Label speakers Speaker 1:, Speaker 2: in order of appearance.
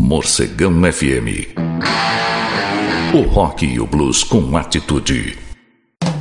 Speaker 1: Morcegão FM. O rock e o blues com atitude.